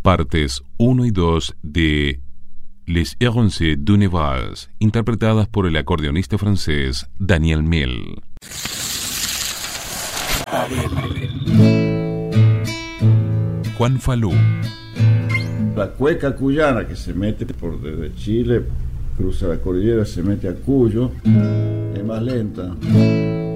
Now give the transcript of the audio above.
partes 1 y 2 de Les Errances du Nevers, interpretadas por el acordeonista francés Daniel Mel. Juan Falú. La cueca cuyana que se mete por desde Chile, cruza la cordillera, se mete a Cuyo, es más lenta.